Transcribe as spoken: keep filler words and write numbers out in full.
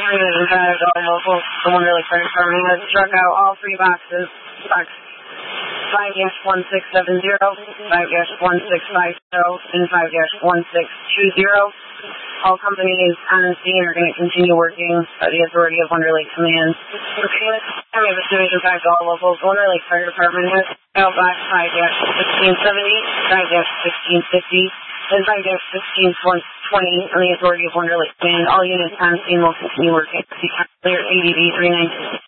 morning and had all local, the Wonder Lake Fire Department has struck out all three boxes, box five dash one six seven zero, five dash one six five zero, and five dash one six two zero. All companies on the scene are going to continue working by the authority of Wonder Lake Command. Okay, let's have a division back to all locals. Wonder Lake Fire Department has out box five dash sixteen seventy, five dash sixteen fifty, and five dash sixteen twenty on the authority of Wonder Lake Command. All units on scene will continue working. Clear A D B three nine two.